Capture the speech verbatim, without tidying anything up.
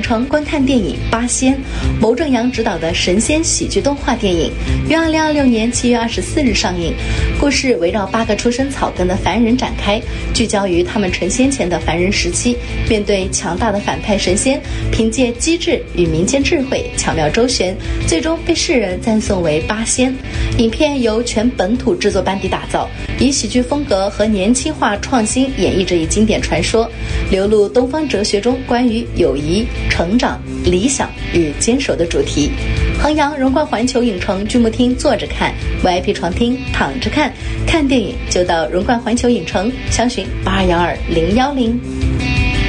城观看电影《八仙》，牟正阳执导的神仙喜剧动画电影，于二零二六年七月二十四日上映。故事围绕八个出身草根的凡人展开，聚焦于他们成仙前的凡人时期，面对强大的反派神仙，凭借机智与民间智慧巧妙周旋，最终被世人赞颂为八仙。影片由全本土制作班底打造，以喜剧风格和年轻化创新演绎这一经典传说，流露东方哲学中关于友谊、成长、理想与坚守的主题。衡阳荣冠环球影城剧目厅坐着看， V I P 床厅躺着看，看电影就到荣冠环球影城，详询八二幺二零幺零。